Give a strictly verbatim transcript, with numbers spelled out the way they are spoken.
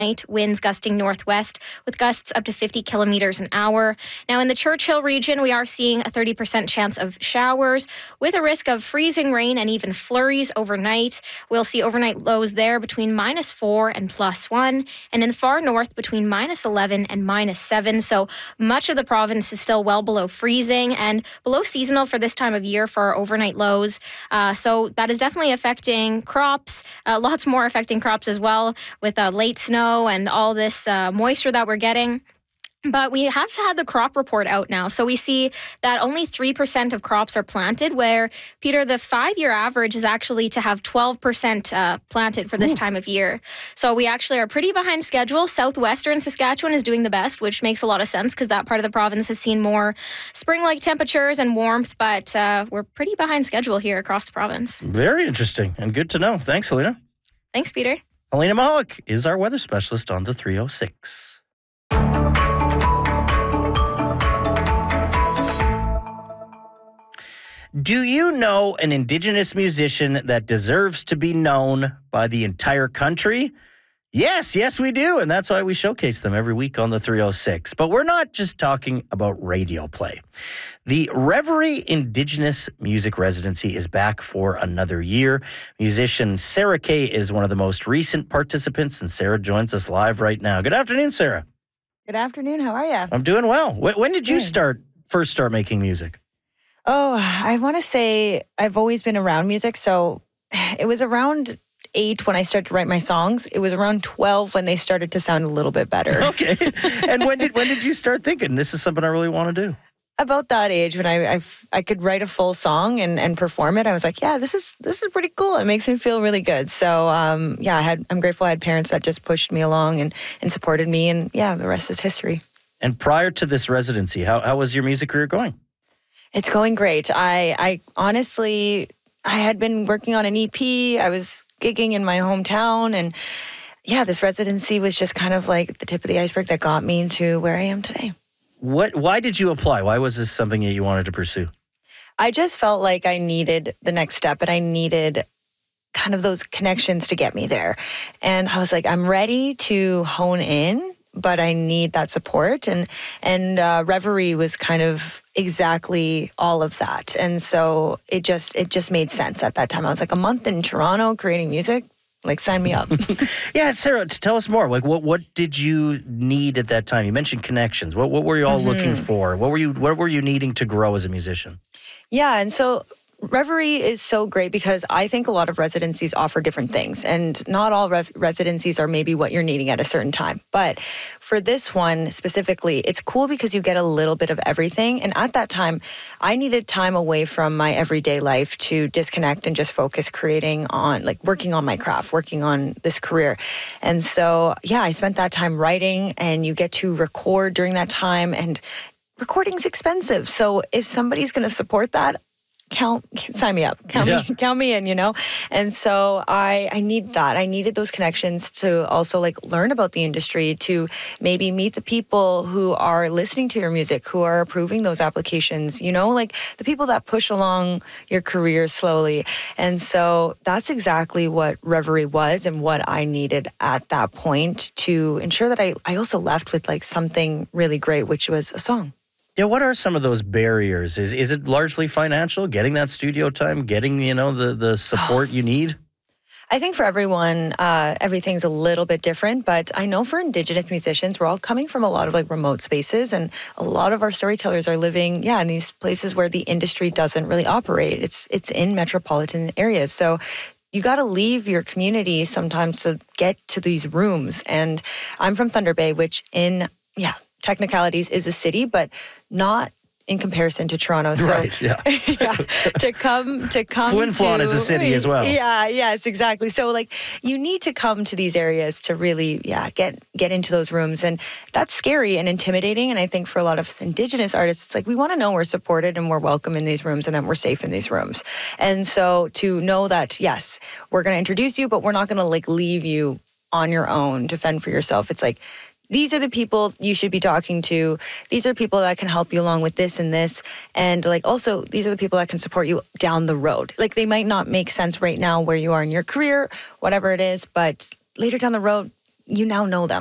Winds gusting northwest with gusts up to fifty kilometers an hour. Now in the Churchill region, we are seeing a thirty percent chance of showers with a risk of freezing rain and even flurries overnight. We'll see overnight lows there between minus four and plus one, and in the far north between minus eleven and minus seven. So much of the province is still well below freezing and below seasonal for this time of year for our overnight lows. Uh, so that is definitely affecting crops, uh, lots more affecting crops as well with uh, late snow and all this uh, moisture that we're getting. But we have had the crop report out now. So we see that only three percent of crops are planted, where, Peter, the five-year average is actually to have twelve percent uh, planted for this Ooh. time of year. So we actually are pretty behind schedule. Southwestern Saskatchewan is doing the best, which makes a lot of sense because that part of the province has seen more spring-like temperatures and warmth. But uh, we're pretty behind schedule here across the province. Very interesting and good to know. Thanks, Helena. Thanks, Peter. Helena Mahalik is our weather specialist on the three oh six. Do you know an Indigenous musician that deserves to be known by the entire country? Yes, yes, we do. And that's why we showcase them every week on the three oh six. But we're not just talking about radio play. The Reverie Indigenous Music Residency is back for another year. Musician Sarah Kay is one of the most recent participants, and Sarah joins us live right now. Good afternoon, Sarah. Good afternoon. How are you? I'm doing well. When did you start first start making music? Oh, I want to say I've always been around music. So it was around eight when I started to write my songs. It was around twelve when they started to sound a little bit better. Okay. And when did when did you start thinking this is something I really want to do? About that age, when I, I I could write a full song and, and perform it, I was like, yeah, this is this is pretty cool. It makes me feel really good. So um, yeah, I had I'm grateful I had parents that just pushed me along and, and supported me, and yeah, the rest is history. And prior to this residency, how how was your music career going? It's going great. I I honestly I had been working on an E P. I was gigging in my hometown, and yeah, this residency was just kind of like the tip of the iceberg that got me to where I am today. What? Why did you apply? Why was this something that you wanted to pursue? I just felt like I needed the next step, and I needed kind of those connections to get me there. And I was like, I'm ready to hone in, but I need that support. And and uh, Reverie was kind of exactly all of that. And so it just it just made sense at that time. I was like, a month in Toronto creating music. Like, sign me up. Yeah, Sarah, tell us more. Like, what what did you need at that time? You mentioned connections. What what were you all mm-hmm. looking for? What were you what were you needing to grow as a musician? Yeah, and so Reverie is so great because I think a lot of residencies offer different things, and not all rev- residencies are maybe what you're needing at a certain time. But for this one specifically, it's cool because you get a little bit of everything. And at that time, I needed time away from my everyday life to disconnect and just focus creating on, like, working on my craft, working on this career. And so, yeah, I spent that time writing, and you get to record during that time, and recording's expensive. So if somebody's going to support that, Count, sign me up, count yeah. me, count me in, you know? And so I, I need that. I needed those connections to also like learn about the industry, to maybe meet the people who are listening to your music, who are approving those applications, you know, like the people that push along your career slowly. And so that's exactly what Reverie was and what I needed at that point to ensure that I, I also left with like something really great, which was a song. Yeah, what are some of those barriers? Is is it largely financial, getting that studio time, getting, you know, the, the support you need? I think for everyone, uh, everything's a little bit different, but I know for Indigenous musicians, we're all coming from a lot of like remote spaces, and a lot of our storytellers are living, yeah, in these places where the industry doesn't really operate. It's it's in metropolitan areas. So you got to leave your community sometimes to get to these rooms. And I'm from Thunder Bay, which in, yeah, technicalities is a city, but not in comparison to Toronto. So, right, yeah. yeah. To come to come Flin Flon to, is a city as well. Yeah, yes, exactly. So like you need to come to these areas to really, yeah, get get into those rooms. And that's scary and intimidating. And I think for a lot of Indigenous artists, it's like we want to know we're supported and we're welcome in these rooms and that we're safe in these rooms. And so to know that, yes, we're going to introduce you, but we're not going to like leave you on your own to fend for yourself. It's like, these are the people you should be talking to. These are people that can help you along with this and this. And like also, these are the people that can support you down the road. Like they might not make sense right now where you are in your career, whatever it is, but later down the road, you now know them.